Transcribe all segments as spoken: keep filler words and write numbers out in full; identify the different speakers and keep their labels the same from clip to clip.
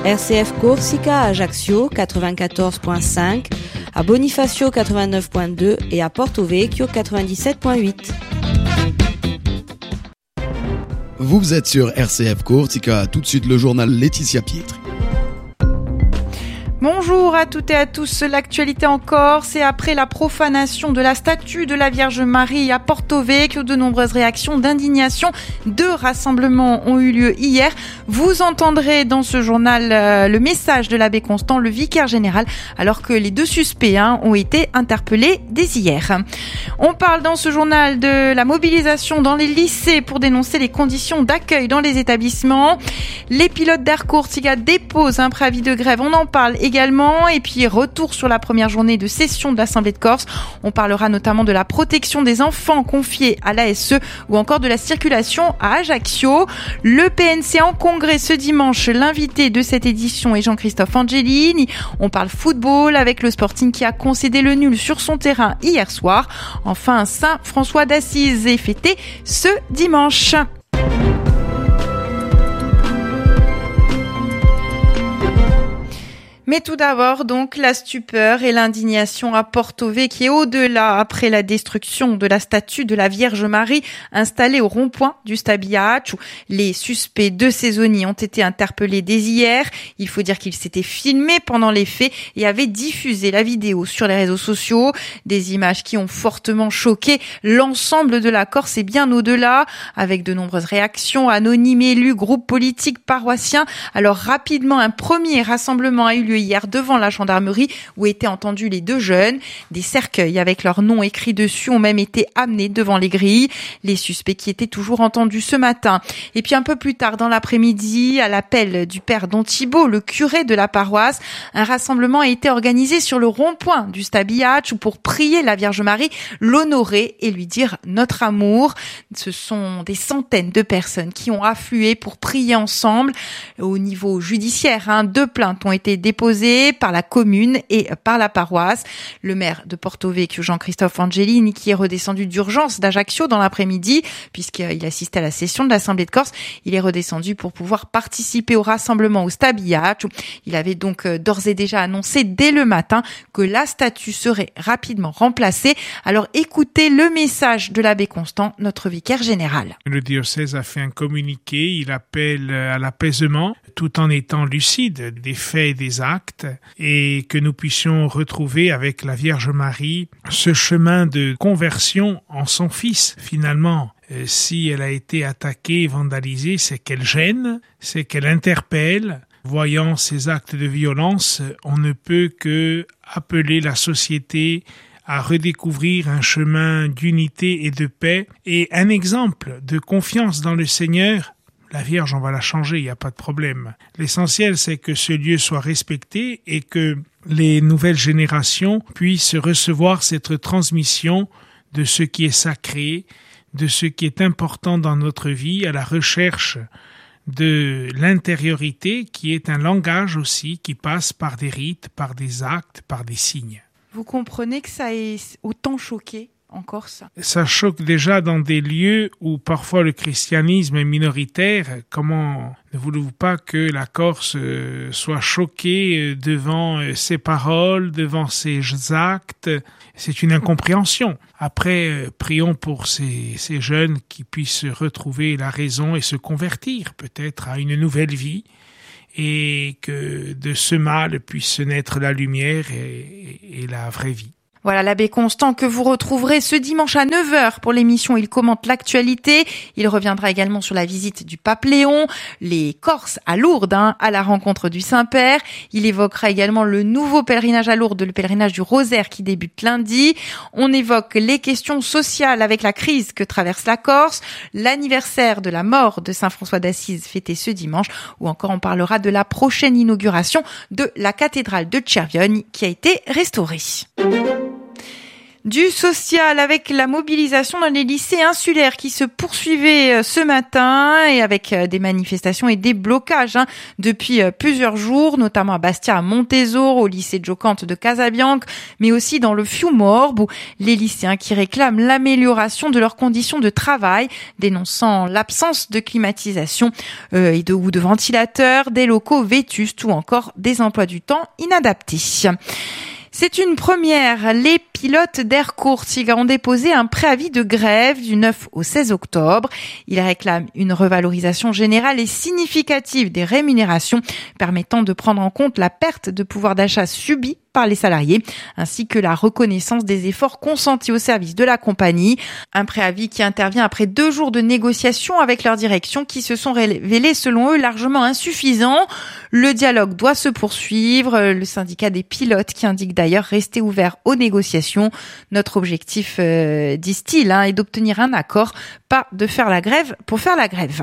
Speaker 1: R C F Corsica à Ajaccio quatre-vingt-quatorze virgule cinq, à Bonifacio quatre-vingt-neuf virgule deux et à Porto Vecchio quatre-vingt-dix-sept virgule huit.
Speaker 2: Vous êtes sur R C F Corsica, tout de suite le journal Laetitia Pietri.
Speaker 3: Bonjour à toutes et à tous. L'actualité en Corse et après la profanation de la statue de la Vierge Marie à Porto Vecchio, de nombreuses réactions d'indignation. Deux rassemblements ont eu lieu hier. Vous entendrez dans ce journal euh, le message de l'abbé Constant, le vicaire général, alors que les deux suspects hein, ont été interpellés dès hier. On parle dans ce journal de la mobilisation dans les lycées pour dénoncer les conditions d'accueil dans les établissements. Les pilotes d'Air Corsica déposent un préavis de grève. On en parle également. Et puis retour sur la première journée de session de l'Assemblée de Corse. On parlera notamment de la protection des enfants confiés à l'A S E ou encore de la circulation à Ajaccio. Le P N C en congrès ce dimanche. L'invité de cette édition est Jean-Christophe Angelini. On parle football avec le Sporting qui a concédé le nul sur son terrain hier soir. Enfin, Saint François d'Assise est fêté ce dimanche. Mais tout d'abord, donc, la stupeur et l'indignation à Porto Vecchio qui est au-delà après la destruction de la statue de la Vierge Marie installée au rond-point du Stabiaccio. Les suspects deux saisonniers ont été interpellés dès hier. Il faut dire qu'ils s'étaient filmés pendant les faits et avaient diffusé la vidéo sur les réseaux sociaux. Des images qui ont fortement choqué l'ensemble de la Corse et bien au-delà, avec de nombreuses réactions, anonymes, élus, groupes politiques, paroissiens. Alors rapidement, un premier rassemblement a eu lieu hier devant la gendarmerie où étaient entendus les deux jeunes. Des cercueils avec leurs noms écrits dessus ont même été amenés devant les grilles. Les suspects qui étaient toujours entendus ce matin. Et puis un peu plus tard dans l'après-midi, à l'appel du père Don Thibault, le curé de la paroisse, un rassemblement a été organisé sur le rond-point du Stabiaccio pour prier la Vierge Marie, l'honorer et lui dire notre amour. Ce sont des centaines de personnes qui ont afflué pour prier ensemble. Au niveau judiciaire, hein, deux plaintes ont été déposées par la commune et par la paroisse. Le maire de Porto Vecchio, Jean-Christophe Angelini, qui est redescendu d'urgence d'Ajaccio dans l'après-midi, puisqu'il assistait à la session de l'Assemblée de Corse, il est redescendu pour pouvoir participer au rassemblement au Stabiaccio. Il avait donc d'ores et déjà annoncé dès le matin que la statue serait rapidement remplacée. Alors écoutez le message de l'abbé Constant, notre vicaire général.
Speaker 4: Le diocèse a fait un communiqué, il appelle à l'apaisement tout en étant lucide des faits et des actes, et que nous puissions retrouver avec la Vierge Marie ce chemin de conversion en son Fils. Finalement, euh, si elle a été attaquée, vandalisée, c'est qu'elle gêne, c'est qu'elle interpelle. Voyant ces actes de violence, on ne peut que appeler la société à redécouvrir un chemin d'unité et de paix et un exemple de confiance dans le Seigneur. La Vierge, on va la changer, il n'y a pas de problème. L'essentiel, c'est que ce lieu soit respecté et que les nouvelles générations puissent recevoir cette transmission de ce qui est sacré, de ce qui est important dans notre vie, à la recherche de l'intériorité, qui est un langage aussi qui passe par des rites, par des actes, par des signes.
Speaker 3: Vous comprenez que ça ait autant choqué en Corse?
Speaker 4: Ça choque déjà dans des lieux où parfois le christianisme est minoritaire. Comment ne voulez-vous pas que la Corse soit choquée devant ces paroles, devant ces actes? C'est une incompréhension. Après, prions pour ces, ces jeunes qui puissent retrouver la raison et se convertir peut-être à une nouvelle vie, et que de ce mal puisse naître la lumière et, et, et la vraie vie.
Speaker 3: Voilà l'abbé Constant que vous retrouverez ce dimanche à neuf heures pour l'émission Il commente l'actualité. Il reviendra également sur la visite du pape Léon, les Corses à Lourdes, hein, à la rencontre du Saint-Père. Il évoquera également le nouveau pèlerinage à Lourdes, le pèlerinage du Rosaire qui débute lundi. On évoque les questions sociales avec la crise que traverse la Corse, l'anniversaire de la mort de Saint François d'Assise fêté ce dimanche, ou encore on parlera de la prochaine inauguration de la cathédrale de Cervione qui a été restaurée. Du social avec la mobilisation dans les lycées insulaires qui se poursuivait ce matin et avec des manifestations et des blocages hein, depuis plusieurs jours, notamment à Bastia, à Montésor, au lycée Jocante de Casabianca, mais aussi dans le Fiumorbe où les lycéens qui réclament l'amélioration de leurs conditions de travail, dénonçant l'absence de climatisation euh, et de, ou de ventilateurs, des locaux vétustes ou encore des emplois du temps inadaptés. C'est une première. Les pilotes d'Air Courtiga ont déposé un préavis de grève du neuf au seize octobre. Ils réclament une revalorisation générale et significative des rémunérations permettant de prendre en compte la perte de pouvoir d'achat subie par les salariés, ainsi que la reconnaissance des efforts consentis au service de la compagnie. Un préavis qui intervient après deux jours de négociations avec leur direction qui se sont révélés, selon eux, largement insuffisants. Le dialogue doit se poursuivre. Le syndicat des pilotes qui indique d'ailleurs rester ouvert aux négociations. Notre objectif, euh, disent-ils, hein, est d'obtenir un accord, pas de faire la grève pour faire la grève.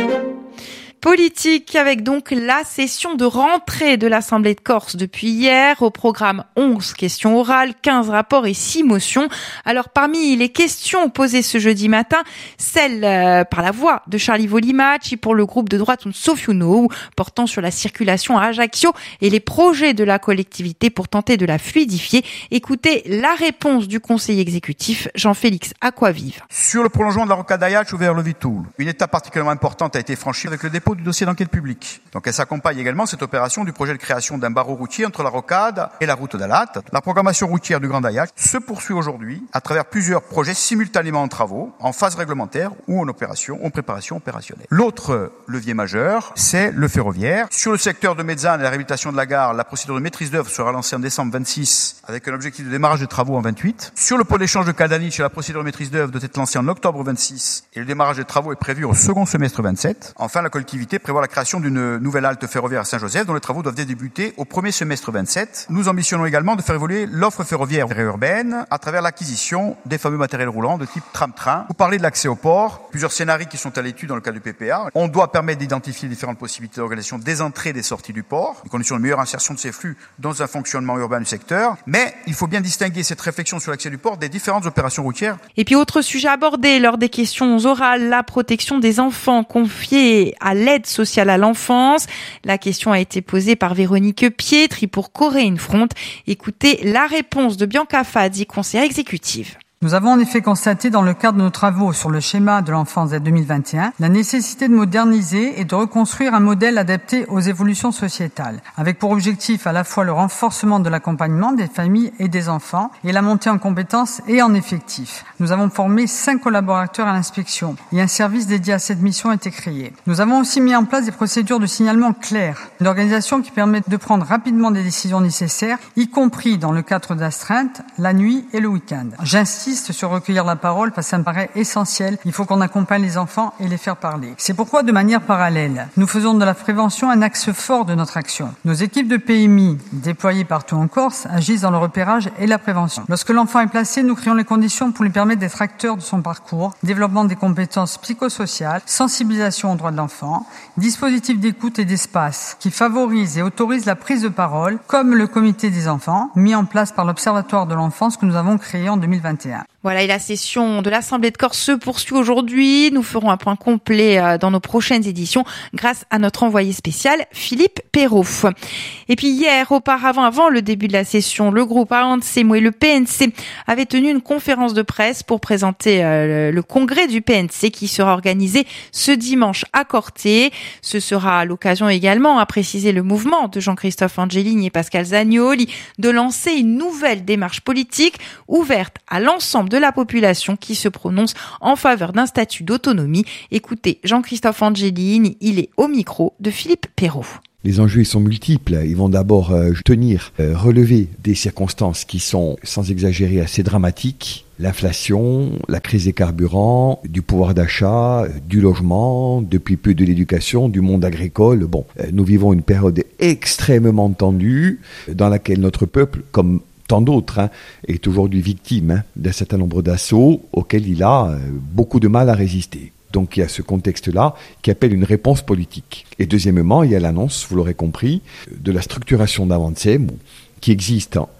Speaker 3: Politique avec donc la session de rentrée de l'Assemblée de Corse depuis hier. Au programme onze questions orales, quinze rapports et six motions. Alors parmi les questions posées ce jeudi matin, celle euh, par la voix de Charlie Volimachi pour le groupe de droite Sofiuno, portant sur la circulation à Ajaccio et les projets de la collectivité pour tenter de la fluidifier. Écoutez la réponse du conseiller exécutif Jean-Félix Aquavive.
Speaker 5: Sur le prolongement de la rocade d'Ajaccio vers le Vitoul, une étape particulièrement importante a été franchie avec le dépôt du dossier d'enquête publique. Donc elle s'accompagne également, cette opération, du projet de création d'un barreau routier entre la rocade et la route d'Alat. La programmation routière du Grand Ajaccio se poursuit aujourd'hui à travers plusieurs projets simultanément en travaux, en phase réglementaire ou en opération, en préparation opérationnelle. L'autre levier majeur, c'est le ferroviaire. Sur le secteur de Mezzane et la réhabilitation de la gare, la procédure de maîtrise d'œuvre sera lancée en décembre vingt-six avec un objectif de démarrage de travaux en vingt-huit. Sur le pôle d'échange de Cadaniche, la procédure de maîtrise d'œuvre doit être lancée en octobre vingt-six et le démarrage des travaux est prévu au second semestre vingt-sept. Enfin, la collectivité prévoit la création d'une nouvelle halte ferroviaire à Saint-Joseph dont les travaux doivent débuter au premier semestre vingt-sept. Nous ambitionnons également de faire évoluer l'offre ferroviaire urbaine à travers l'acquisition des fameux matériels roulants de type tram-train. Vous parlez de l'accès au port, plusieurs scénarios qui sont à l'étude dans le cadre du P P A. On doit permettre d'identifier les différentes possibilités d'organisation des entrées et des sorties du port, les conditions de meilleure insertion de ces flux dans un fonctionnement urbain du secteur. Mais il faut bien distinguer cette réflexion sur l'accès du port des différentes opérations routières.
Speaker 3: Et puis autre sujet abordé lors des questions orales, la protection des enfants confiés à l'aide sociale à l'enfance. La question a été posée par Véronique Pietri pour Coréine Front. Écoutez la réponse de Bianca Fadi, conseillère exécutive.
Speaker 6: Nous avons en effet constaté dans le cadre de nos travaux sur le schéma de l'enfance dès deux mille vingt et un la nécessité de moderniser et de reconstruire un modèle adapté aux évolutions sociétales, avec pour objectif à la fois le renforcement de l'accompagnement des familles et des enfants et la montée en compétences et en effectifs. Nous avons formé cinq collaborateurs à l'inspection et un service dédié à cette mission a été créé. Nous avons aussi mis en place des procédures de signalement claires, une organisation qui permet de prendre rapidement des décisions nécessaires, y compris dans le cadre d'astreintes, la nuit et le week-end. J'insiste sur recueillir la parole parce que ça me paraît essentiel. Il faut qu'on accompagne les enfants et les faire parler. C'est pourquoi, de manière parallèle, nous faisons de la prévention un axe fort de notre action. Nos équipes de P M I, déployées partout en Corse, agissent dans le repérage et la prévention. Lorsque l'enfant est placé, nous créons les conditions pour lui permettre d'être acteur de son parcours, développement des compétences psychosociales, sensibilisation aux droits de l'enfant, dispositifs d'écoute et d'espace qui favorisent et autorisent la prise de parole, comme le comité des enfants, mis en place par l'Observatoire de l'enfance que nous avons créé en deux mille vingt et un.
Speaker 3: Voilà, et la session de l'Assemblée de Corse se poursuit aujourd'hui. Nous ferons un point complet dans nos prochaines éditions grâce à notre envoyé spécial Philippe Perrault. Et puis hier, auparavant, avant le début de la session, le groupe Avantsemo et le P N C avaient tenu une conférence de presse pour présenter le congrès du P N C qui sera organisé ce dimanche à Corté. Ce sera l'occasion également, à préciser le mouvement de Jean-Christophe Angelini et Pascal Zagnoli, de lancer une nouvelle démarche politique ouverte à l'ensemble de la population qui se prononce en faveur d'un statut d'autonomie. Écoutez Jean-Christophe Angelini, il est au micro de Philippe Perrault.
Speaker 7: Les enjeux ils sont multiples. Ils vont d'abord euh, tenir, euh, relever des circonstances qui sont, sans exagérer, assez dramatiques. L'inflation, la crise des carburants, du pouvoir d'achat, du logement, depuis peu de l'éducation, du monde agricole. Bon, euh, nous vivons une période extrêmement tendue dans laquelle notre peuple, comme tant d'autres, hein, est aujourd'hui victime hein, d'un certain nombre d'assauts auxquels il a euh, beaucoup de mal à résister. Donc il y a ce contexte-là qui appelle une réponse politique. Et deuxièmement, il y a l'annonce, vous l'aurez compris, de la structuration d'Avantsemo qui existe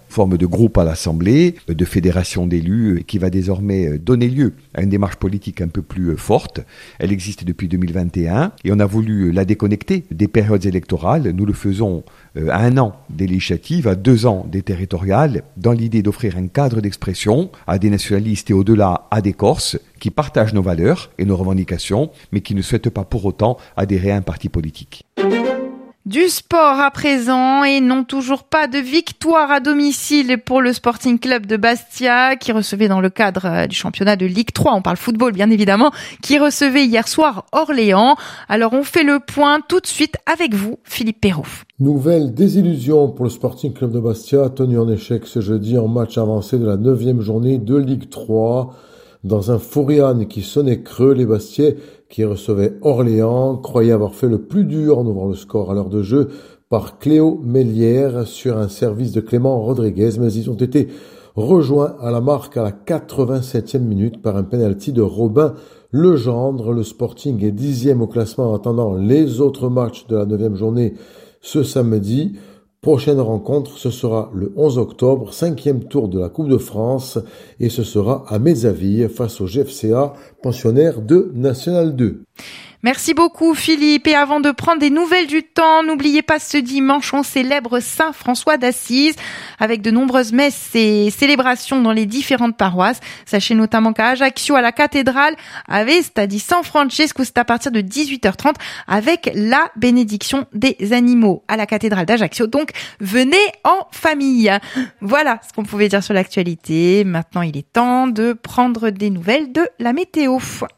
Speaker 7: forme de groupe à l'Assemblée, de fédération d'élus, qui va désormais donner lieu à une démarche politique un peu plus forte. Elle existe depuis deux mille vingt et un et on a voulu la déconnecter des périodes électorales. Nous le faisons à un an des législatives, à deux ans des territoriales, dans l'idée d'offrir un cadre d'expression à des nationalistes et au-delà à des Corses qui partagent nos valeurs et nos revendications, mais qui ne souhaitent pas pour autant adhérer à un parti politique.
Speaker 3: Du sport à présent et non toujours pas de victoire à domicile pour le Sporting Club de Bastia qui recevait dans le cadre du championnat de Ligue trois, on parle football bien évidemment, qui recevait hier soir Orléans. Alors on fait le point tout de suite avec vous, Philippe Perrault.
Speaker 8: Nouvelle désillusion pour le Sporting Club de Bastia, tenu en échec ce jeudi en match avancé de la neuvième journée de Ligue trois. Dans un Fouriane qui sonnait creux, les Bastiais qui recevaient Orléans croyaient avoir fait le plus dur en ouvrant le score à l'heure de jeu par Cléo Mélière sur un service de Clément Rodriguez, mais ils ont été rejoints à la marque à la quatre-vingt-septième minute par un penalty de Robin Legendre. Le Sporting est dixième au classement en attendant les autres matchs de la neuvième journée ce samedi. Prochaine rencontre, ce sera le onze octobre, cinquième tour de la Coupe de France, et ce sera à Mézaville face au G F C A, pensionnaire de National deux.
Speaker 3: Merci beaucoup Philippe. Et avant de prendre des nouvelles du temps, n'oubliez pas ce dimanche, on célèbre Saint François d'Assise avec de nombreuses messes et célébrations dans les différentes paroisses. Sachez notamment qu'à Ajaccio, à la cathédrale, avec Stadi San Francesco, c'est à partir de dix-huit heures trente avec la bénédiction des animaux à la cathédrale d'Ajaccio. Donc, venez en famille. Voilà ce qu'on pouvait dire sur l'actualité. Maintenant, il est temps de prendre des nouvelles de la météo.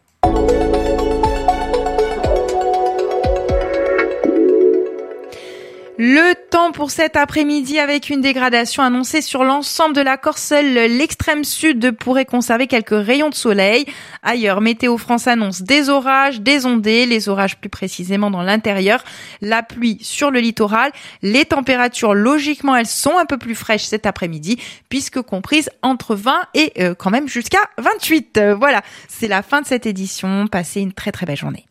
Speaker 3: Le temps pour cet après-midi avec une dégradation annoncée sur l'ensemble de la Corse. Seul l'extrême sud pourrait conserver quelques rayons de soleil. Ailleurs, Météo France annonce des orages, des ondées, les orages plus précisément dans l'intérieur, la pluie sur le littoral. Les températures, logiquement, elles sont un peu plus fraîches cet après-midi puisque comprises entre vingt et euh, quand même jusqu'à vingt-huit. Euh, voilà, c'est la fin de cette édition. Passez une très très belle journée.